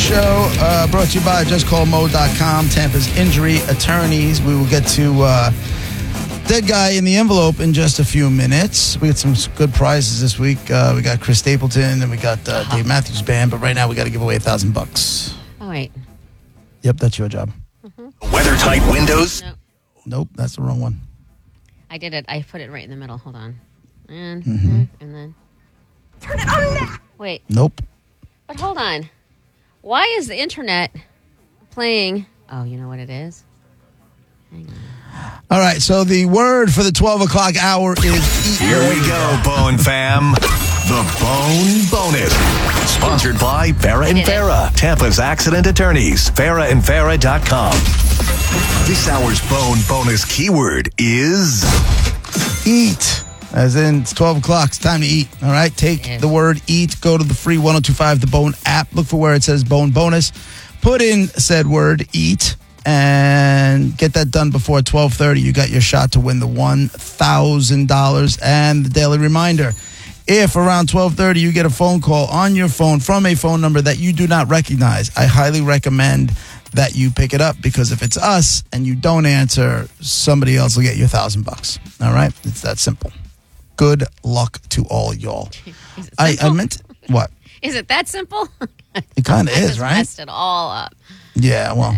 show brought to you by JustCallMo.com, Tampa's injury attorneys. We will get to Dead Guy in the Envelope in just a few minutes. We got some good prizes this week. We got Chris Stapleton and we got Dave Matthews Band, but right now we got to give away $1,000. Oh, wait. Yep, that's your job. Weather-tight windows? Nope, that's the wrong one. I did it. I put it right in the middle. Hold on. And then. Turn it on now. Wait. Nope. But hold on. Why is the internet playing? Oh, you know what it is? Hang on. All right, so the word for the 12 o'clock hour is... Here we go, Bone Fam. The Bone Bonus. Sponsored by Farrah and Farrah, Tampa's accident attorneys. FarrahandFarrah.com. This hour's Bone Bonus keyword is... eat. As in, it's 12 o'clock. It's time to eat. All right? Take the word eat. Go to the free 1025 The Bone app. Look for where it says Bone Bonus. Put in said word eat. And get that done before 12:30. You got your shot to win the $1,000. And the daily reminder, if around 12:30 you get a phone call on your phone from a phone number that you do not recognize, I highly recommend that you pick it up, because if it's us and you don't answer, somebody else will get you $1,000. All right? It's that simple. Good luck to all y'all. I meant what? Is it that simple? It kind of is, right? Messed it all up. Yeah, well.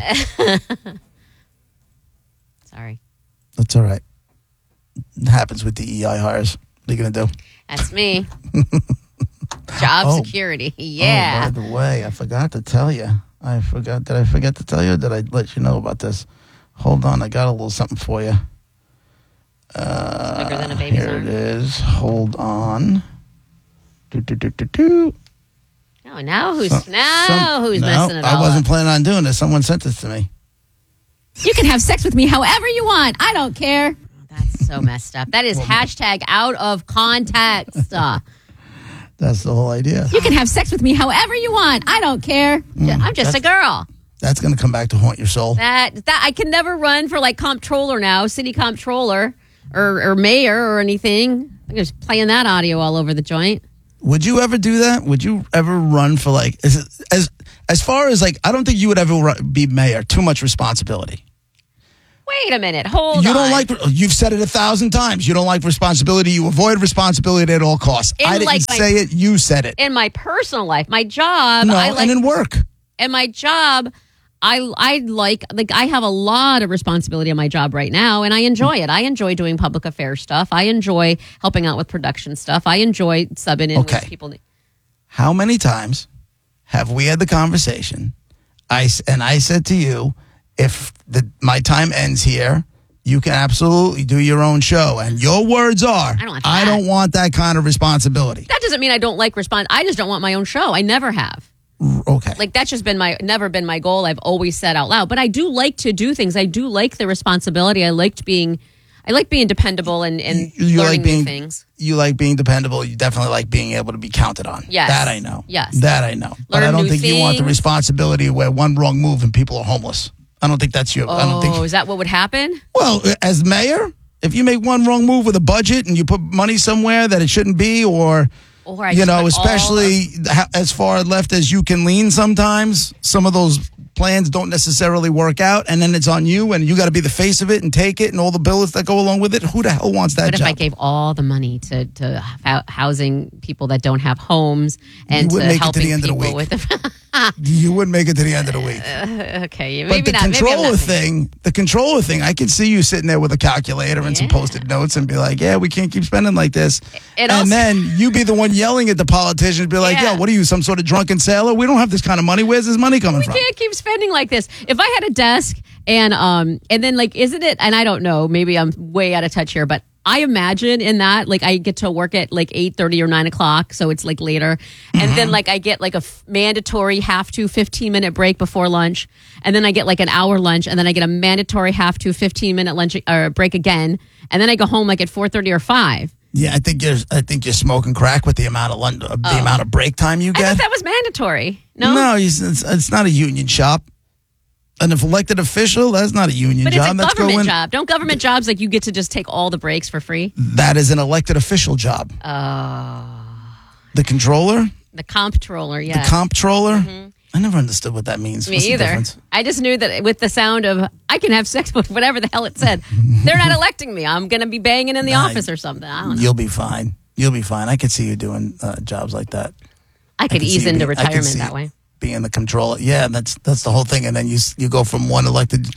Sorry. That's all right. It happens with DEI hires. What are you going to do? That's me. Job security. Yeah. Oh, by the way, I forgot to tell you. Did I forget to tell you, or did I let you know about this? Hold on. I got a little something for you. Bigger than a baby's here arm. it is. Hold on. Oh, now who's messing it all I wasn't up? planning on doing this. Someone sent this to me. You can have sex with me however you want. I don't care. That's so messed up. That is hashtag out of context. That's the whole idea. You can have sex with me however you want. I don't care. I'm just a girl. That's going to come back to haunt your soul. That I can never run for like comptroller now, city comptroller or mayor or anything. I'm just playing that audio all over the joint. Would you ever do that? Would you ever run for like, as far as like, I don't think you would ever be mayor. Too much responsibility. Wait a minute. Hold on. You don't like, you've said it 1,000 times. You don't like responsibility. You avoid responsibility at all costs. I didn't say it. You said it. In my personal life, my job. No, and in work. And my job, I like I have a lot of responsibility on my job right now, and I enjoy it. I enjoy doing public affairs stuff. I enjoy helping out with production stuff. I enjoy subbing in with people. How many times have we had the conversation? I said to you, if my time ends here, you can absolutely do your own show. And your words are, I don't want that kind of responsibility. That doesn't mean I don't like I just don't want my own show. I never have. Okay. Like that's just never been my goal. I've always said out loud, but I do like to do things. I do like the responsibility. I like being dependable and you learning like being, new things. You like being dependable. You definitely like being able to be counted on. Yes. That I know. Yes. That I know. But I don't think you want the responsibility where one wrong move and people are homeless. I don't think that's you. I don't think. Is that what would happen? Well, as mayor, if you make one wrong move with a budget and you put money somewhere that it shouldn't be, or especially as far left as you can lean sometimes, some of those plans don't necessarily work out, and then it's on you, and you got to be the face of it and take it and all the bills that go along with it. Who the hell wants that job? What if I gave all the money to housing people that don't have homes and to helping people with the You wouldn't make it to the end of the week. Okay, but the controller thing, I can see you sitting there with a calculator and some Post-it notes and be like, yeah, we can't keep spending like this. Then you be the one yelling at the politicians, be like, yo, what are you, some sort of drunken sailor? We don't have this kind of money. Where's this money coming from? We can't keep spending like this. If I had a desk and then like, isn't it, and I don't know, maybe I'm way out of touch here, but I imagine in that, like, I get to work at like 8:30 or 9 o'clock, so it's like later. And then like I get like a mandatory 15-minute break before lunch. And then I get like an hour lunch, and then I get a mandatory 15-minute lunch or break again. And then I go home like at 4:30 or 5. Yeah, I think you're smoking crack with the amount of the amount of break time you get. I thought that was mandatory. No, it's not a union shop. An elected official, that's not a union job. But it's a government job. Don't government jobs, like, you get to just take all the breaks for free? That is an elected official job. Oh. The controller? The comptroller, yeah. The comptroller? I never understood what that means. Me What's the either. difference? I just knew that with the sound of I can have sex with whatever the hell it said. They're not electing me. I'm going to be banging in the office or something. I don't know. You'll be fine. You'll be fine. I could see you doing jobs like that. I could ease see into you be- I could retirement see that way. Being the controller. Yeah, that's the whole thing. And then you go from one elected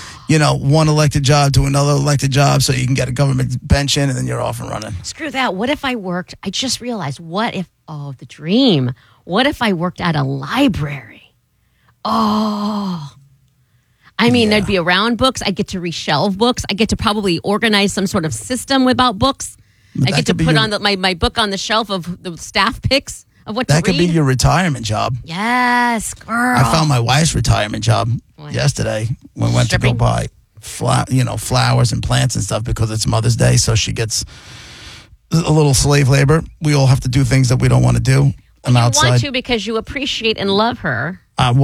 job to another elected job so you can get a government pension and then you're off and running. Screw that. What if I worked? I just realized, the dream. What if I worked at a library? Oh. I mean, there'd be around books. I get to reshelve books. I get to probably organize some sort of system about books. I get to put on my book on the shelf of the staff picks of what to read. That could be your retirement job. Yes, girl. I found my wife's retirement job yesterday when we went to go Stripping? buy flowers and plants and stuff because it's Mother's Day, so she gets a little slave labor. We all have to do things that we don't want to do. I'm you outside. want to because you appreciate and love her.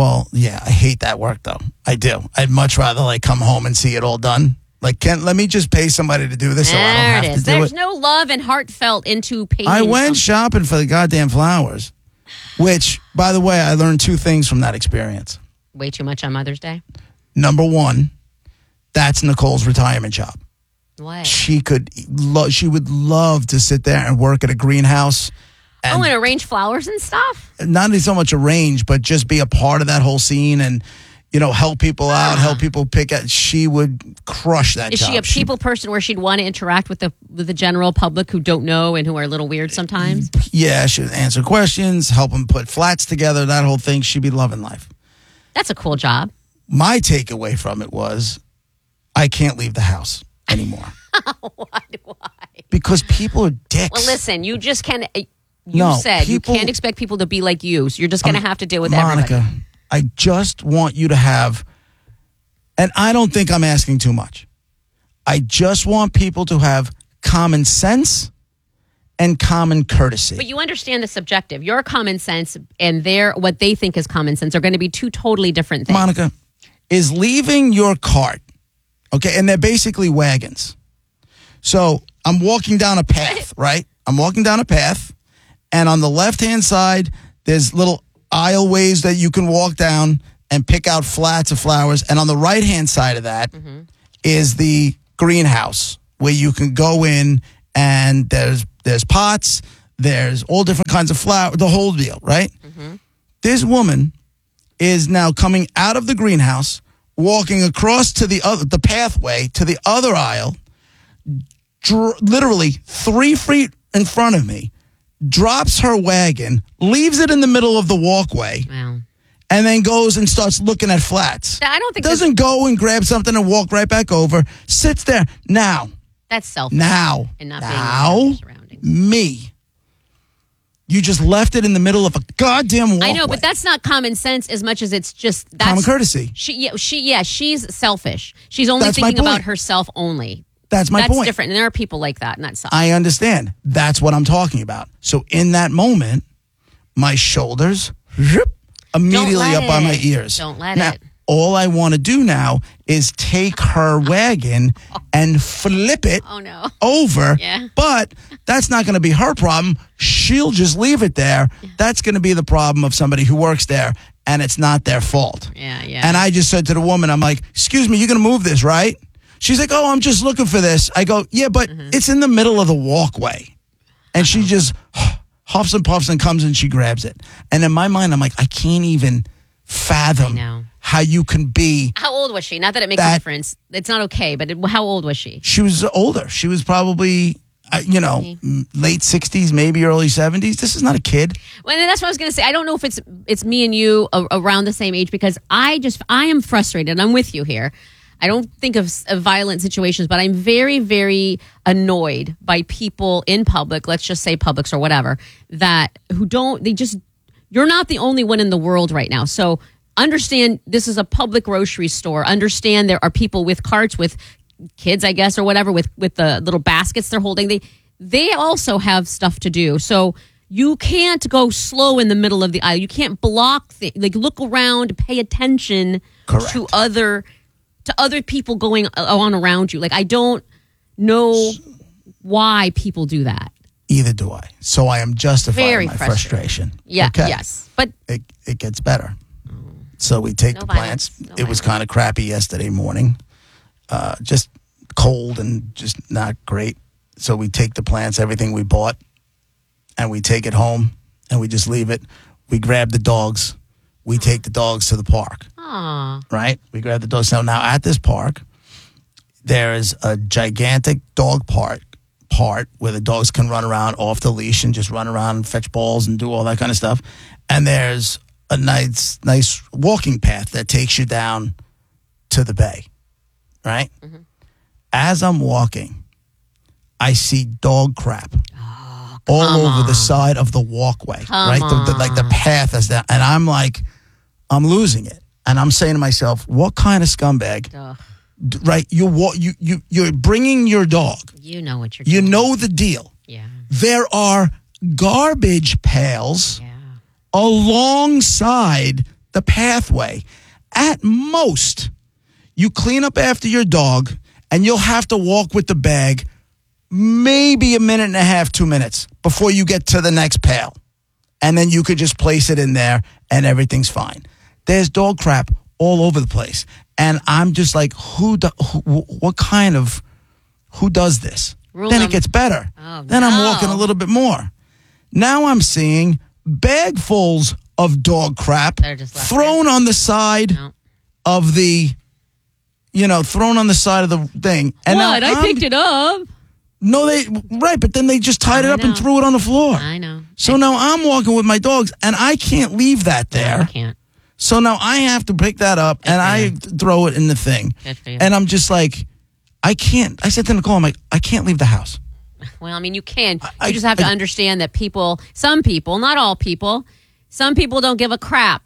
I hate that work though. I do. I'd much rather come home and see it all done. Let me just pay somebody to do this so I don't have to do There's it. no love and heartfelt into paying. I went shopping for the goddamn flowers, which, by the way, I learned 2 things from that experience. Way too much on Mother's Day. Number 1, that's Nicole's retirement job. What? She would love to sit there and work at a greenhouse. And And arrange flowers and stuff? not only so much arrange, but just be a part of that whole scene and, help people out, help people pick out. She would crush that Is job. she a people person where she'd want to interact with the general public who don't know and who are a little weird sometimes? Yeah, she would answer questions, help them put flats together, that whole thing. She'd be loving life. That's a cool job. My takeaway from it was I can't leave the house anymore. Why? Because people are dicks. Well, listen, you just can't. You No, said people- you can't expect people to be like you, so you're just going to have to deal with Monica, everybody. I just want you to have, and I don't think I'm asking too much. I just want people to have common sense and common courtesy. But you understand the subjective. Your common sense and what they think is common sense are going to be 2 totally different things. Monica, is leaving your cart, okay, and they're basically wagons. So I'm walking down a path, right? I'm walking down a path, and on the left-hand side, there's little aisleways that you can walk down and pick out flats of flowers. And on the right-hand side of that is the greenhouse where you can go in and there's pots, there's all different kinds of flowers, the whole deal, right? This woman is now coming out of the greenhouse, walking across to the pathway to the other aisle, literally 3 feet in front of me, drops her wagon, leaves it in the middle of the walkway, Wow. and then goes and starts looking at flats. I don't think Doesn't go and grab something and walk right back over. Sits there. Now, that's selfish. now, And not being aware of your surroundings. me. You just left it in the middle of a goddamn walkway. I know, but that's not common sense as much as it's just that's common courtesy. She's selfish. She's only That's my thinking about point. herself only. That's my That's point. different, and there are people like that, and that sucks. I understand. That's what I'm talking about. So in that moment, my shoulders immediately let up on my it. ears. Don't let now, it. All I want to do now is take her wagon and flip it Oh, no. over. Yeah. But that's not going to be her problem. She'll just leave it there. That's going to be the problem of somebody who works there, and it's not their fault. Yeah. And I just said to the woman, I'm like, excuse me, you're going to move this, right? She's like, oh, I'm just looking for this. I go, yeah, but it's in the middle of the walkway. And she just huffs and puffs and comes and she grabs it. And in my mind, I'm like, I can't even fathom know. how you can be. How old was she? Not that it makes a difference. It's not okay, but how old was she? She was older. She was probably, late 60s, maybe early 70s. This is not a kid. Well, and that's what I was going to say. I don't know if it's me and you around the same age because I am frustrated. I'm with you here. I don't think of violent situations, but I'm very, very annoyed by people in public, let's just say Publix or whatever, you're not the only one in the world right now. So understand this is a public grocery store. Understand there are people with carts with kids, I guess, or whatever, with the little baskets they're holding. They also have stuff to do. So you can't go slow in the middle of the aisle. You can't block look around, pay attention Correct. to other people going on around you. Like, I don't know why people do that. Either do I. So I am justifying Very my frustrating. frustration. Yeah, Okay? yes. But It gets better. So we take No the violence. plants. No It was violence. kind of crappy yesterday morning. Just cold and just not great. So we take the plants, everything we bought, and we take it home and we just leave it. We grab the dogs. We take the dogs to the park, Aw. right? We grab the dogs. So now at this park, there is a gigantic dog part where the dogs can run around off the leash and just run around and fetch balls and do all that kind of stuff. And there's a nice walking path that takes you down to the bay, right? Mm-hmm. As I'm walking, I see dog crap all over the side of the walkway, right? The path is down. And I'm like, I'm losing it. And I'm saying to myself, what kind of scumbag, Ugh. right? You're bringing your dog. You know what you're You doing. know the deal. Yeah. There are garbage pails Yeah. alongside the pathway. At most, you clean up after your dog and you'll have to walk with the bag maybe a minute and a half, 2 minutes before you get to the next pail. And then you could just place it in there and everything's fine. There's dog crap all over the place. And I'm just like, who does this? Rule Then it num- gets better. Oh, then I'm no. walking a little bit more. Now I'm seeing bagfuls of dog crap They're just left thrown on the side No. of the, thrown on the side of the thing. And now What? I picked it up. No, right, but then they just tied it I up and know. threw it on the floor. I know. So now I'm walking with my dogs, and I can't leave that there. I can't. So now I have to pick that up, and I throw it in the thing. Good for you. And I'm just like, I can't. I said to Nicole, I'm like, I can't leave the house. Well, I mean, you can. I- You just have to understand that some people, not all people, some people don't give a crap.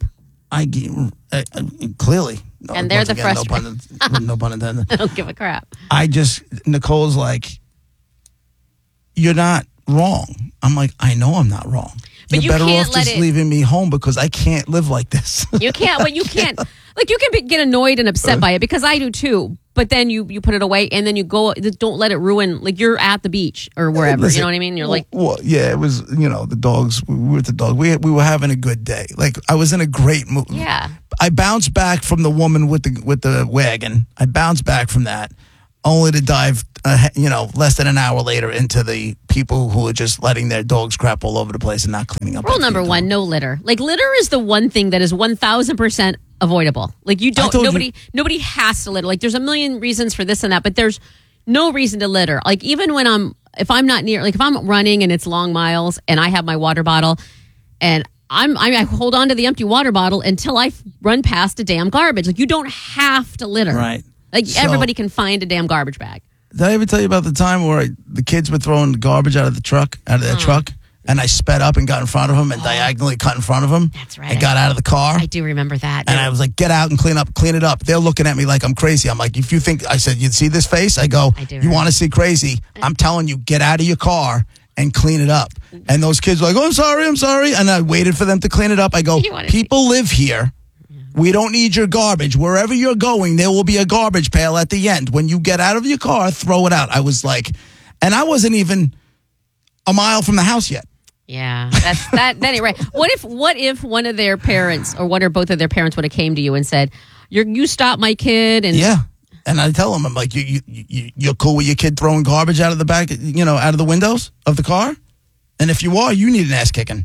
Clearly. No, And they're once the again, frustrated. no pun intended. They don't give a crap. Nicole's like, you're not wrong. I'm like, I know I'm not wrong. But you You're better can't off let just it- leaving me home because I can't live like this. You can't. Well, you can't. Like, you can get annoyed and upset by it because I do too. But then you put it away and then you go. Don't let it ruin. Like, you're at the beach or wherever. Listen, you know what I mean? You're like, well, yeah, it was, the dogs. We were with the dog. We were having a good day. Like, I was in a great mood. yeah. I bounced back from the woman with the wagon. I bounced back from that, only to dive, less than an hour later into the people who are just letting their dogs crap all over the place and not cleaning up. Rule after number the dog. one: no litter. Like, litter is the one thing that is 1,000% avoidable. Like, you don't. told you- Nobody has to litter. Like, there's a million reasons for this and that, but there's no reason to litter. Like, even when if I'm not near, like if I'm running and it's long miles and I have my water bottle and I hold on to the empty water bottle until I run past a damn garbage. Like, you don't have to litter. Right. Like, So- everybody can find a damn garbage bag. Did I ever tell you about the time where the kids were throwing garbage out of their truck, and I sped up and got in front of them and diagonally cut in front of them? That's right. And got out of the car. I do remember that. And I was like, get out and clean it up. They're looking at me like I'm crazy. I'm like, if you think, I said, you see this face? I go, I do, you right? want to see crazy? I'm telling you, get out of your car and clean it up. And those kids were like, oh, I'm sorry. And I waited for them to clean it up. I go, You wanna see- people live here. We don't need your garbage. Wherever you're going, there will be a garbage pail at the end. When you get out of your car, throw it out. I was like, and I wasn't even a mile from the house yet. Yeah, that ain't right. What if one of their parents or one or both of their parents would have came to you and said, "You stopped my kid," and Yeah. And I tell them, I'm like, you're cool with your kid throwing garbage out of the back, out of the windows of the car? And if you are, you need an ass kicking.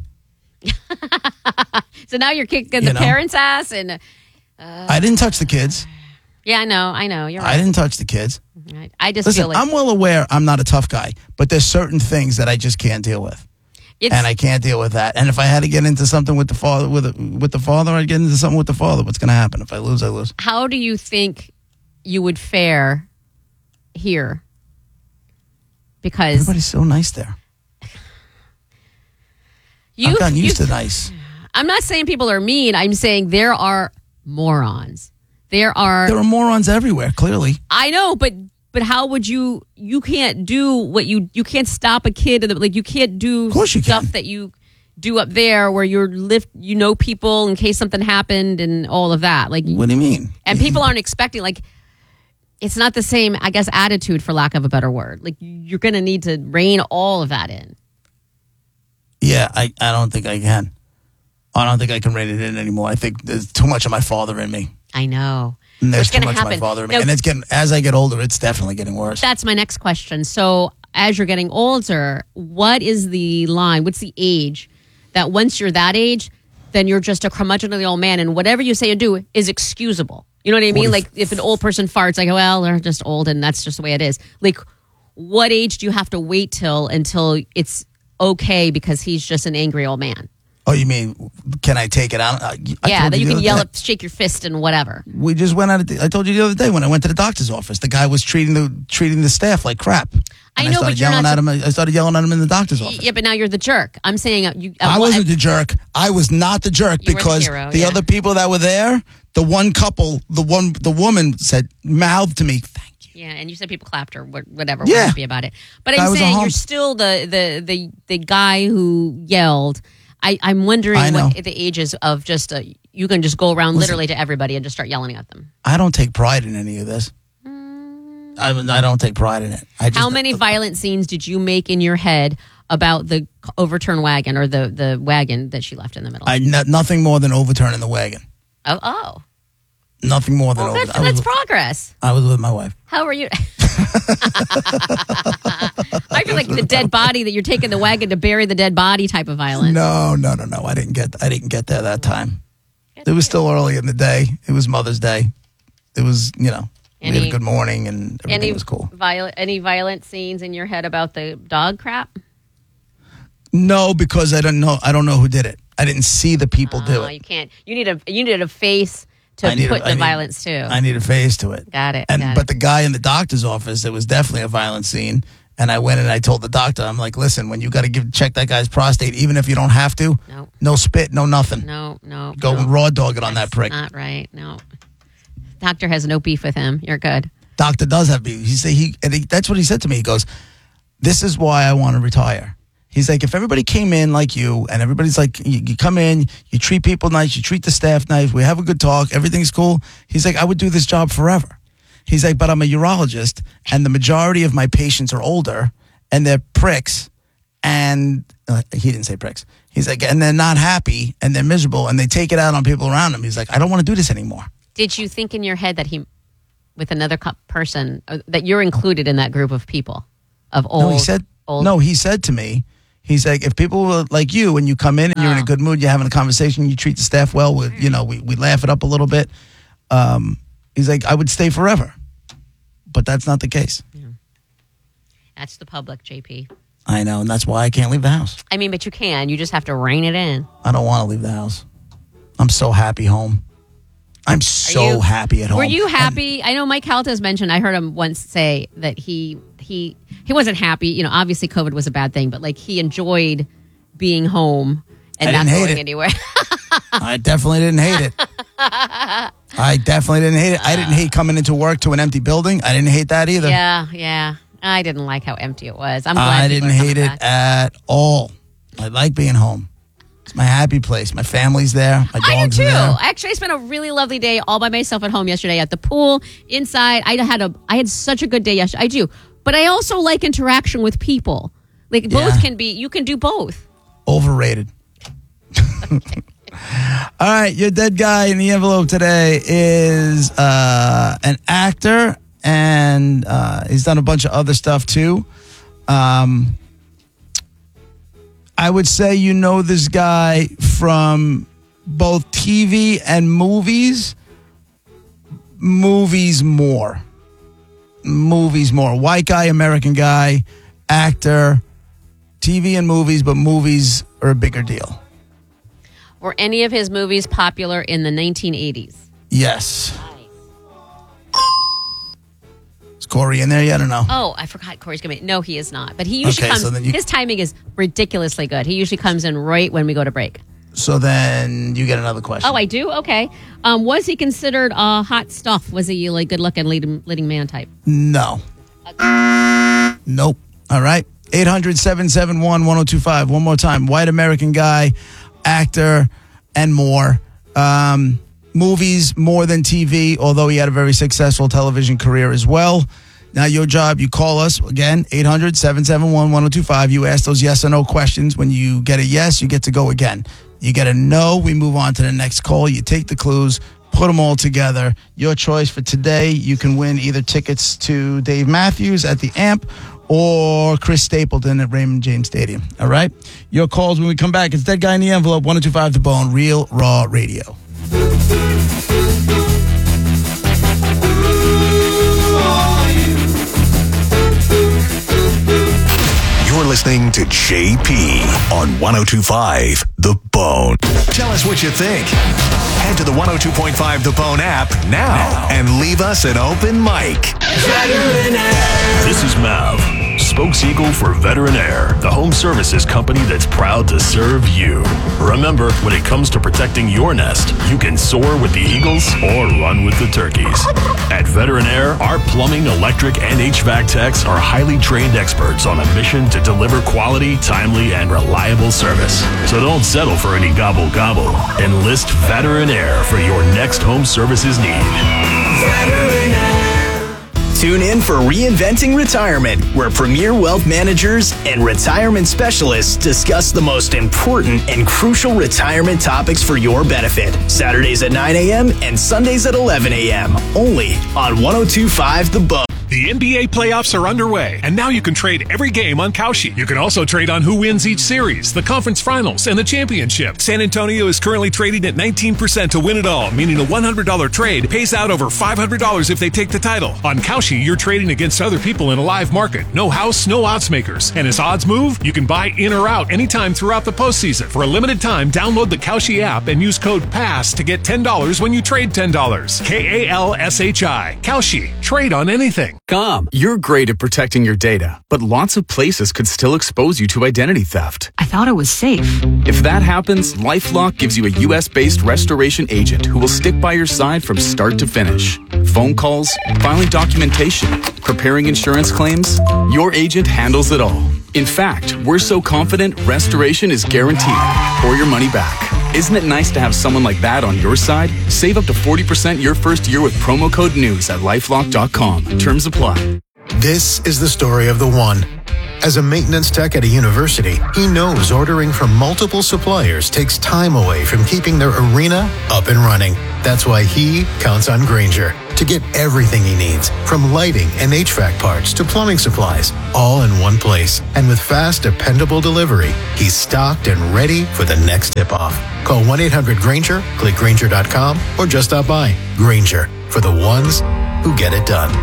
so now you're kicking the parents' ass, and I didn't touch the kids. yeah, I know, you're I right. didn't touch the kids. I just Listen, feel like I'm well aware I'm not a tough guy, but there's certain things that I just can't deal with. And I can't deal with that. And if I had to get into something with the father, with the father, I'd get into something with the father. What's going to happen? If I lose, I lose. how do you think you would fare here? Because Everybody's so nice there. I've gotten used to nice. I'm not saying people are mean. I'm saying there are morons. There are morons everywhere, clearly. I know, but how would you can't do what you can't stop a kid, like you can't do Of course you stuff can. that you do up there where you're people in case something happened and all of that. Like, What do you mean? and people aren't expecting, like, it's not the same, I guess, attitude, for lack of a better word. Like, you're going to need to rein all of that in. Yeah, I don't think I can. I don't think I can rein it in anymore. I think there's too much of my father in me. I know. And there's What's too gonna much of my happen? father in me. Now- And it's getting, as I get older, it's definitely getting worse. That's my next question. So, as you're getting older, what is the line? What's the age that once you're that age, then you're just a curmudgeonly old man, and whatever you say and do is excusable? You know what I mean? Like if an old person farts, like, well, they're just old, and that's just the way it is. Like, what age do you have to wait till until it's okay because he's just an angry old man? Oh, you mean, can I take it out? Yeah, that you can yell at. up, shake your fist, and whatever. We just went out. I told you the other day when I went to the doctor's office, the guy was treating the staff like crap. I And know, but you're yelling not at him. I started yelling at him in the doctor's office. Yeah, but now you're the jerk. I'm saying you. I wasn't the jerk. I was not the jerk You were the because hero, the yeah. other people that were there, the one couple, the woman mouthed to me, "Thank you." Yeah, and you said people clapped or whatever. Yeah. We're happy about it. But Guy I'm was a saying hump. you're still the guy who yelled. I'm wondering I know. what the ages of just you can just go around Listen. literally to everybody and just start yelling at them. I don't take pride in any of this. I don't take pride in it. How many violent scenes did you make in your head about the overturned wagon or the wagon that she left in the middle? Nothing more than overturning the wagon. Oh. Nothing more than Well, overturning. that's progress. I was with my wife. How are you? I feel like the dead body that you're taking the wagon to bury the dead body type of violence. No. I didn't get there that time. It was still early in the day. It was Mother's Day. It was, we had a good morning and everything was cool. Any violent scenes in your head about the dog crap? No, because I don't know who did it. I didn't see the people do it. You can't. You need a face to put the violence to. I need a face to it. Got it. But the guy in the doctor's office, it was definitely a violent scene. And I went and I told the doctor, I'm like, listen, when you got to check that guy's prostate, even if you don't have to, no spit, no nothing. No. Go and raw dog it on that prick. Not right. No. Doctor has no beef with him. You're good. Doctor does have beef. That's what he said to me. He goes, this is why I want to retire. He's like, if everybody came in like you and everybody's like, you come in, you treat people nice, you treat the staff nice, we have a good talk, everything's cool. He's like, I would do this job forever. He's like, but I'm a urologist and the majority of my patients are older and they're pricks and he didn't say pricks. He's like, and they're not happy and they're miserable and they take it out on people around them. He's like, I don't want to do this anymore. Did you think in your head that with another person, that you're included in that group of people of old? He said to me, he's like, if people were like you and you come in and you're in a good mood, you're having a conversation, you treat the staff well, we laugh it up a little bit. He's like, I would stay forever. But that's not the case. Yeah. That's the public, JP. I know, and that's why I can't leave the house. I mean, but you can. You just have to rein it in. I don't want to leave the house. I'm so happy home. I'm so happy at home. Were you happy? I know Mike Calta has mentioned, I heard him once say that he wasn't happy. Obviously COVID was a bad thing, but like he enjoyed being home and not going anywhere. I definitely didn't hate it. I didn't hate coming into work to an empty building. I didn't hate that either. Yeah. I didn't like how empty it was. I'm glad I didn't hate it at all. I like being home. It's my happy place. My family's there. My dogs are there. I do too. Actually, I spent a really lovely day all by myself at home yesterday at the pool, inside. I had such a good day yesterday. I do. But I also like interaction with people. Like both can be, you can do both. Overrated. All right, your dead guy in the envelope today is an actor, and he's done a bunch of other stuff too. I would say you know this guy from both TV and movies. Movies more. White guy, American guy, actor, TV and movies, but movies are a bigger deal. Were any of his movies popular in the 1980s? Yes. Is Corey in there yet or no? Oh, I forgot Corey's going to be. No, he is not. But he usually comes. So his timing is ridiculously good. He usually comes in right when we go to break. So then you get another question. Oh, I do? Okay. Was he considered hot stuff? Was he like good looking leading man type? No. Nope. All right. 800-771-1025. One more time. White American guy, actor, and more. Movies more than TV, although he had a very successful television career as well. Now, your job, you call us, again, 800-771-1025. You ask those yes or no questions. When you get a yes, you get to go again. You got to know. We move on to the next call. You take the clues, put them all together. Your choice for today. You can win either tickets to Dave Matthews at the Amp or Chris Stapleton at Raymond James Stadium. All right? Your calls when we come back. It's Dead Guy in the Envelope, 102.5 The Bone, Real Raw Radio. You're listening to JP on 102.5 The Bone. Tell us what you think. Head to the 102.5 The Bone app now and leave us an open mic. This is Mav, spokes-eagle for Veterinaire, the home services company that's proud to serve you. Remember, when it comes to protecting your nest, you can soar with the eagles or run with the turkeys. At Veterinaire, our plumbing, electric, and HVAC techs are highly trained experts on a mission to deliver quality, timely, and reliable service. So don't settle for any gobble-gobble. Enlist Veterinaire for your next home services need. Tune in for Reinventing Retirement, where premier wealth managers and retirement specialists discuss the most important and crucial retirement topics for your benefit. Saturdays at 9 a.m. and Sundays at 11 a.m. Only on 102.5 The Bone. The NBA playoffs are underway, and now you can trade every game on Kalshi. You can also trade on who wins each series, the conference finals, and the championship. San Antonio is currently trading at 19% to win it all, meaning a $100 trade pays out over $500 if they take the title. On Kalshi, you're trading against other people in a live market. No house, no odds makers. And as odds move, you can buy in or out anytime throughout the postseason. For a limited time, download the Kalshi app and use code PASS to get $10 when you trade $10. KALSHI. Kalshi. Trade on anything. You're great at protecting your data, but lots of places could still expose you to identity theft. I thought it was safe. If that happens, LifeLock gives you a US-based restoration agent who will stick by your side from start to finish. Phone calls, filing documentation, preparing insurance claims, your agent handles it all. In fact, we're so confident restoration is guaranteed or your money back. Isn't it nice to have someone like that on your side? Save up to 40% your first year with promo code NEWS at LifeLock.com. Terms apply. This is the story of the one. As a maintenance tech at a university, he knows ordering from multiple suppliers takes time away from keeping their arena up and running. That's why he counts on Grainger to get everything he needs, from lighting and HVAC parts to plumbing supplies, all in one place. And with fast, dependable delivery, he's stocked and ready for the next tip-off. Call 1-800-GRAINGER, click Grainger.com, or just stop by. Grainger, for the ones who get it done.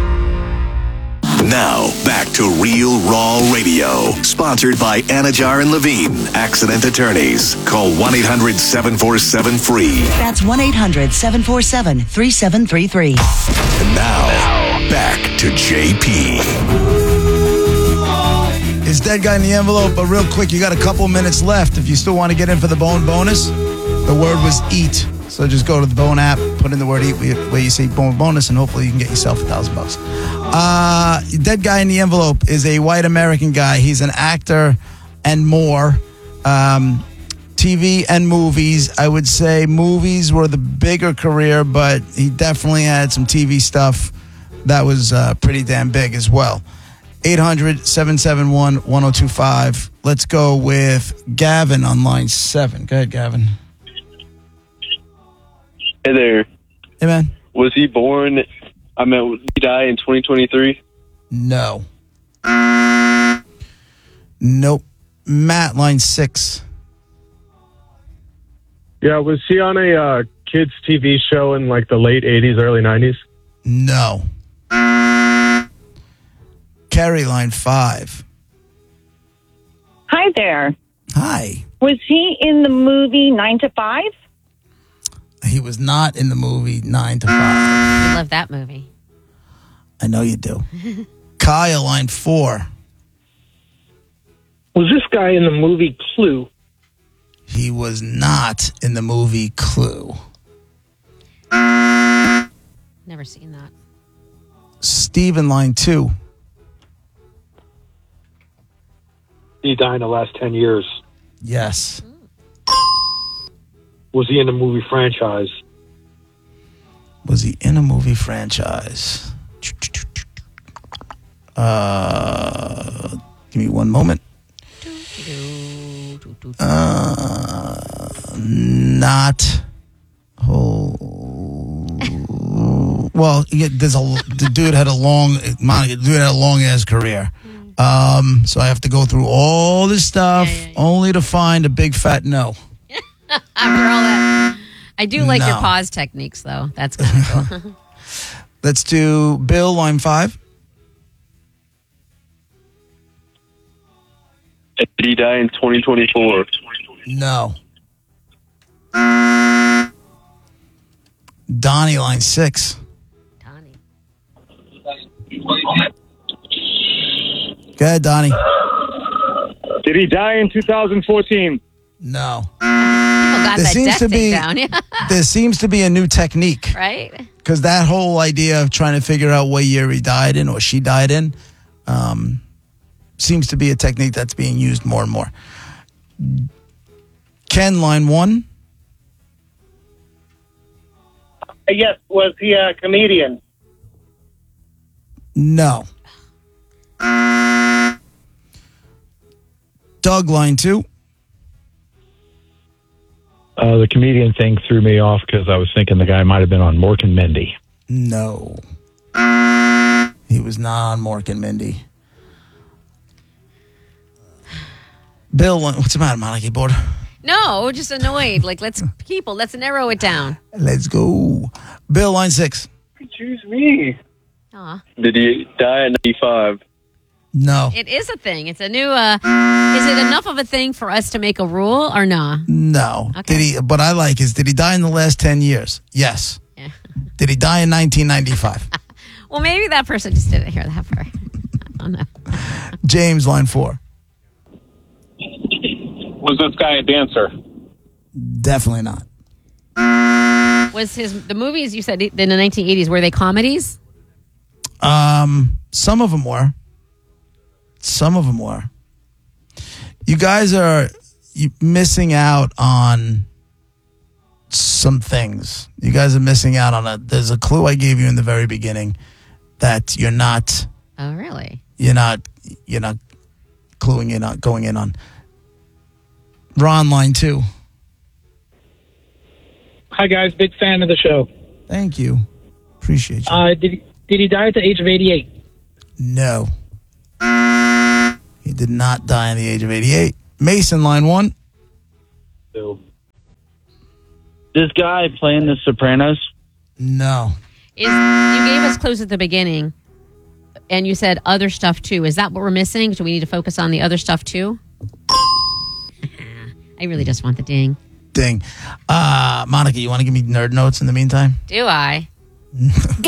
Now, back to Real Raw Radio. Sponsored by Anajar and Levine, accident attorneys. Call 1-800-747-FREE. That's 1-800-747-3733. And now, back to JP. It's Dead Guy in the Envelope, but real quick, you got a couple minutes left. If you still want to get in for the Bone bonus, the word was eat. So just go to the Bone app, put in the word eat where you say Bone bonus, and hopefully you can get yourself $1,000. Dead Guy in the Envelope is a white American guy. He's an actor and more. TV and movies. I would say movies were the bigger career, but he definitely had some TV stuff that was pretty damn big as well. 800-771-1025. Let's go with Gavin on line 7. Go ahead, Gavin. Hey there. Hey, man. Was he born, did he die in 2023? No. Nope. Matt, line 6. Yeah, was he on a kids' TV show in like the late 80s, early 90s? No. Carrie, line 5. Hi there. Hi. Was he in the movie 9 to 5? He was not in the movie 9 to 5. I love that movie. I know you do. Kyle, line 4. Was this guy in the movie Clue? He was not in the movie Clue. Never seen that. Steven, line 2. He died in the last 10 years. Yes. Was he in the movie franchise? Was he in a movie franchise? Give me one moment. not. Well, the dude had a long ass career. So I have to go through all this stuff only to find a big fat no. After all that, I do like your pause techniques, though. That's kind of cool. Let's do Bill, line 5. Did he die in 2024? No. Donnie, line 6. Go ahead, Donnie. Did he die in 2014? No. People got that death thing down. There seems to be a new technique. Right? Because that whole idea of trying to figure out what year he died in or she died in seems to be a technique that's being used more and more. Ken, line 1. Yes, was he a comedian? No. Doug, line 2. The comedian thing threw me off because I was thinking the guy might have been on Mork and Mindy. No. He was not on Mork and Mindy. Bill, what's the matter, Monica? Bored? No, just annoyed. Like, let's narrow it down. Let's go. Bill, line 6. Choose me. Aw. Did he die in 95? No. It is a thing. It's a new, is it enough of a thing for us to make a rule or nah? No. Okay. What I like is, did he die in the last 10 years? Yes. Yeah. Did he die in 1995? Well, maybe that person just didn't hear that part. I don't know. James, line 4. Was this guy a dancer? Definitely not. Was the movies you said in the 1980s, were they comedies? Some of them were. You guys are missing out on some things. You guys are missing out on there's a clue I gave you in the very beginning that you're not. Oh, really? You're not cluing in on, going in on. Ron, line 2. Hi, guys. Big fan of the show. Thank you. Appreciate you. Did he die at the age of 88? No. He did not die at the age of 88. Mason, line 1. This guy playing The Sopranos? No. You gave us clues at the beginning, and you said other stuff too. Is that what we're missing? Do we need to focus on the other stuff too? I really just want the ding. Ding. Monica, you want to give me nerd notes in the meantime? Do I?